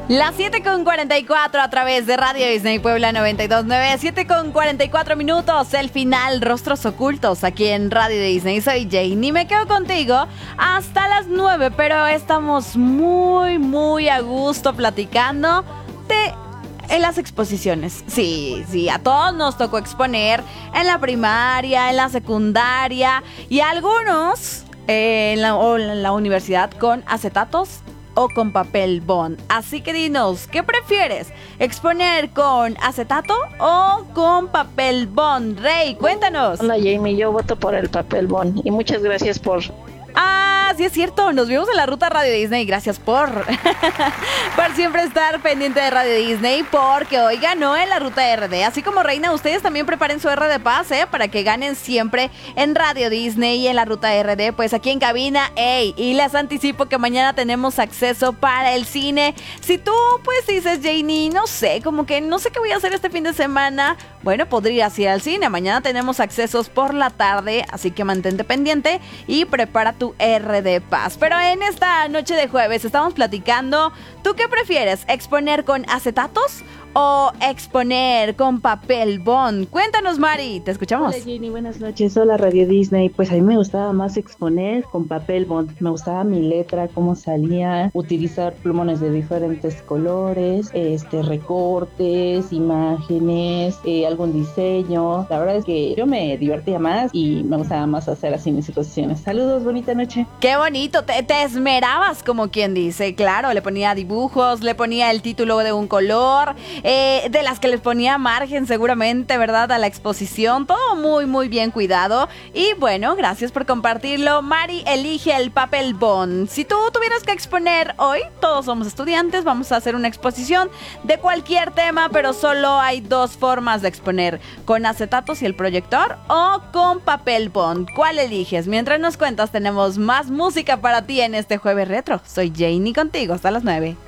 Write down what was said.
Las 7:44 a través de Radio Disney Puebla 92.9, 7:44 minutos, el final, Rostros Ocultos, aquí en Radio Disney. Soy Jane y me quedo contigo hasta las 9, pero estamos muy a gusto platicando en las exposiciones. Sí, a todos nos tocó exponer en la primaria, en la secundaria y algunos en la universidad con acetatos o con papel bond. Así que dinos, ¿qué prefieres? ¿Exponer con acetato o con papel bond? Rey, cuéntanos. Hola Jamie, yo voto por el papel bond y muchas gracias por... Sí es cierto, nos vimos en la ruta Radio Disney. Gracias por siempre estar pendiente de Radio Disney, porque hoy ganó en la ruta RD. Así como Reina, ustedes también preparen su RD Paz, para que ganen siempre en Radio Disney y en la ruta RD, pues aquí en cabina. Y les anticipo que mañana tenemos acceso para el cine. Si tú pues dices, Janie, no sé qué voy a hacer este fin de semana, bueno, podrías ir al cine. Mañana tenemos accesos por la tarde, así que mantente pendiente y prepara tu RD Paz. Pero en esta noche de jueves estamos platicando, ¿tú qué prefieres? ¿Exponer con acetatos o exponer con papel bond? Cuéntanos, Mari, te escuchamos. Hola Jenny, buenas noches. Hola Radio Disney. Pues a mí me gustaba más exponer con papel bond. Me gustaba mi letra, cómo salía, utilizar plumones de diferentes colores, recortes, imágenes, algún diseño. La verdad es que yo me divertía más y me gustaba más hacer así mis exposiciones. Saludos, bonita noche. Qué bonito, te esmerabas, como quien dice. Claro, le ponía dibujos, le ponía el título de un color, de las que les ponía margen seguramente, ¿verdad? A la exposición, todo muy bien cuidado. Y bueno, gracias por compartirlo. Mari elige el papel bond. Si tú tuvieras que exponer hoy, todos somos estudiantes, vamos a hacer una exposición de cualquier tema, pero solo hay dos formas de exponer: con acetatos y el proyector o con papel bond. ¿Cuál eliges? Mientras nos cuentas, tenemos más música para ti en este jueves retro. Soy Janie contigo hasta las 9.